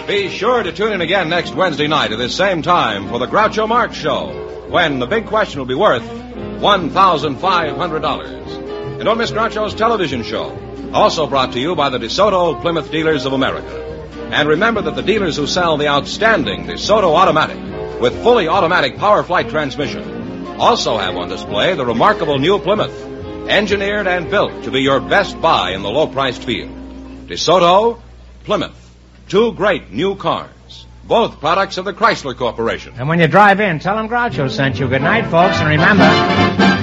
Be sure to tune in again next Wednesday night at this same time for the Groucho Marx Show, when the big question will be worth $1,500. And don't miss Groucho's television show, also brought to you by the DeSoto Plymouth Dealers of America. And remember that the dealers who sell the outstanding DeSoto Automatic with fully automatic power flight transmission also have on display the remarkable new Plymouth, engineered and built to be your best buy in the low-priced field. DeSoto, Plymouth, two great new cars, both products of the Chrysler Corporation. And when you drive in, tell them Groucho sent you. Good night, folks, and remember...